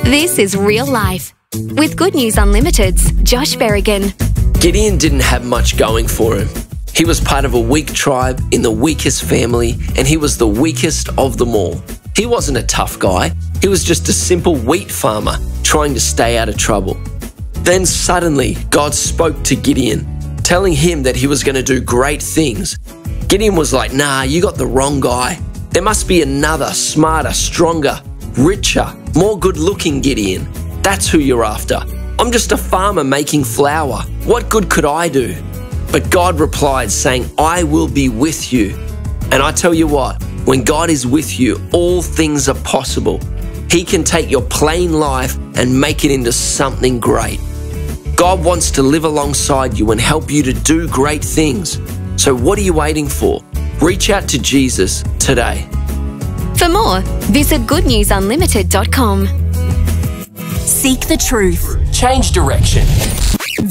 This is Real Life with Good News Unlimited's Josh Berrigan. Gideon didn't have much going for him. He was part of a weak tribe in the weakest family, and he was the weakest of them all. He wasn't a tough guy. He was just a simple wheat farmer trying to stay out of trouble. Then suddenly, God spoke to Gideon, telling him that he was going to do great things. Gideon was like, nah, you got the wrong guy. There must be another, smarter, stronger, richer, more good-looking Gideon. That's who you're after. I'm just a farmer making flour. What good could I do? But God replied, saying, I will be with you. And I tell you what, when God is with you, all things are possible. He can take your plain life and make it into something great. God wants to live alongside you and help you to do great things. So what are you waiting for? Reach out to Jesus today. For more, visit goodnewsunlimited.com. Seek the truth. Change direction.